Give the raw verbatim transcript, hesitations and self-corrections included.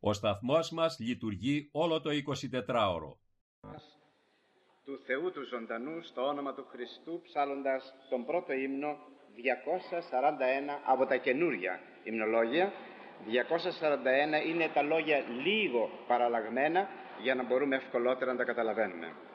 Ο σταθμός μας λειτουργεί όλο το εικοσιτετράωρο. Του Θεού του ζωντανού στο όνομα του Χριστού, ψάλλοντας τον πρώτο ύμνο διακόσια σαράντα ένα από τα καινούρια υμνολόγια. διακόσια σαράντα ένα είναι τα λόγια λίγο παραλλαγμένα για να μπορούμε ευκολότερα να τα καταλαβαίνουμε.